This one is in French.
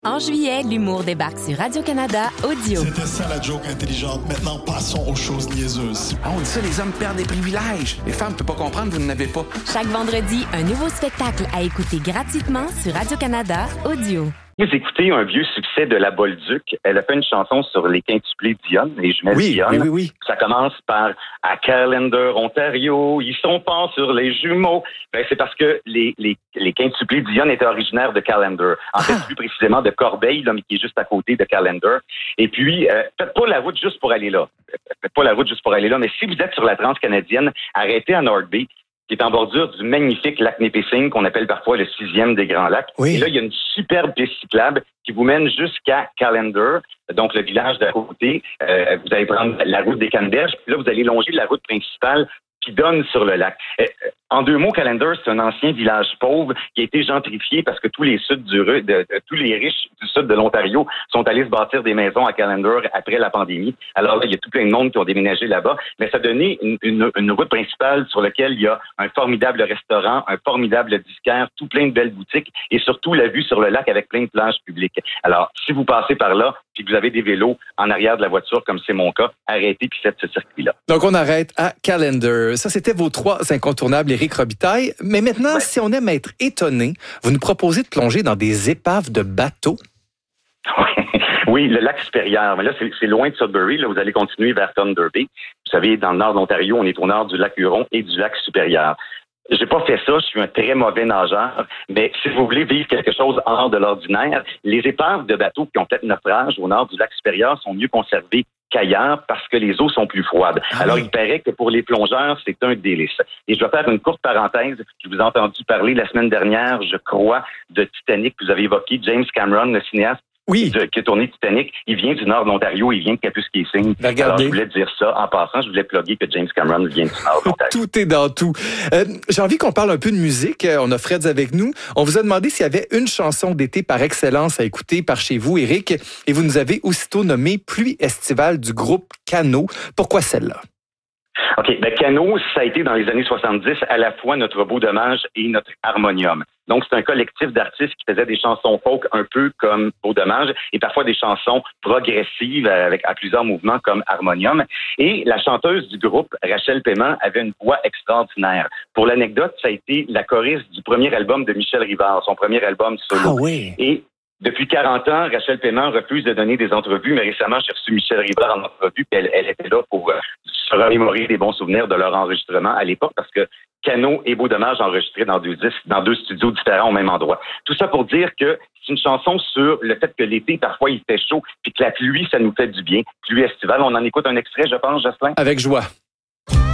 En juillet, l'humour débarque sur Radio-Canada Audio. C'était ça la joke intelligente. Maintenant, passons aux choses niaiseuses. Ah, on dit ça, les hommes perdent des privilèges. Les femmes ne peuvent pas comprendre, vous n'en avez pas. Chaque vendredi, un nouveau spectacle à écouter gratuitement sur Radio-Canada Audio. Vous écoutez un vieux succès de la Bolduc. Elle a fait une chanson sur les quintuplés Dionne, les jumelles Dionne. Oui. Ça commence par « À Callender, Ontario, ils sont pas sur les jumeaux ». Ben, c'est parce que les quintuplés Dionne étaient originaires de Callender. En fait, plus précisément de Corbeil, là, mais qui est juste à côté de Callender. Et puis, faites pas la route juste pour aller là. Mais si vous êtes sur la Transcanadienne, arrêtez à North Bay, qui est en bordure du magnifique lac Nipissing, qu'on appelle parfois le 6e des Grands Lacs. Oui. Et là, il y a une superbe piste cyclable qui vous mène jusqu'à Callender, donc le village d'à côté. Vous allez prendre la route des Canneberges, puis là, vous allez longer la route principale qui donne sur le lac. En deux mots, Callender, c'est un ancien village pauvre qui a été gentrifié parce que tous les tous les riches du sud de l'Ontario sont allés se bâtir des maisons à Callender après la pandémie. Alors là, il y a tout plein de monde qui ont déménagé là-bas, mais ça a donné une route principale sur laquelle il y a un formidable restaurant, un formidable disquaire, tout plein de belles boutiques et surtout la vue sur le lac avec plein de plages publiques. Alors, si vous passez par là puis que vous avez des vélos en arrière de la voiture, comme c'est mon cas, arrêtez puis faites ce circuit-là. Donc, on arrête à Callender. Ça, c'était vos 3 incontournables, Éric Robitaille. Mais maintenant, si on aime être étonné, vous nous proposez de plonger dans des épaves de bateaux. Oui, le lac Supérieur. Mais là, c'est loin de Sudbury. Là, vous allez continuer vers Thunder Bay. Vous savez, dans le nord de l'Ontario, on est au nord du lac Huron et du lac Supérieur. J'ai pas fait ça, je suis un très mauvais nageur, mais si vous voulez vivre quelque chose hors de l'ordinaire, les épaves de bateaux qui ont fait naufrage au nord du lac Supérieur sont mieux conservées qu'ailleurs parce que les eaux sont plus froides. Alors, il paraît que pour les plongeurs, c'est un délice. Et je vais faire une courte parenthèse. Je vous ai entendu parler la semaine dernière, je crois, de Titanic. Vous avez évoqué James Cameron, le cinéaste. Oui. Qui a tourné Titanic. Il vient du nord de l'Ontario, il vient de Kapuskasing. Alors, je voulais dire ça. En passant, je voulais plugger que James Cameron vient du nord de l'Ontario. Tout est dans tout. J'ai envie qu'on parle un peu de musique. On a Fred avec nous. On vous a demandé s'il y avait une chanson d'été par excellence à écouter par chez vous, Éric, et vous nous avez aussitôt nommé Pluie estivale du groupe Cano. Pourquoi celle-là? OK. Cano, ça a été dans les années 70 à la fois notre beau dommage et notre harmonium. Donc, c'est un collectif d'artistes qui faisaient des chansons folk un peu comme Beau Dommage et parfois des chansons progressives à plusieurs mouvements comme Harmonium. Et la chanteuse du groupe, Rachel Paiement, avait une voix extraordinaire. Pour l'anecdote, ça a été la choriste du premier album de Michel Rivard, son premier album solo. Ah oui. Et depuis 40 ans, Rachel Paiement refuse de donner des entrevues, mais récemment, j'ai reçu Michel Rivard en entrevue, puis elle était là pour se remémorer des bons souvenirs de leur enregistrement à l'époque, parce que Cano et Beau Dommage enregistrés dans 2 disques, dans 2 studios différents au même endroit. Tout ça pour dire que c'est une chanson sur le fait que l'été, parfois, il fait chaud, puis que la pluie, ça nous fait du bien. Pluie estivale, on en écoute un extrait, je pense, Jocelyn? Avec joie.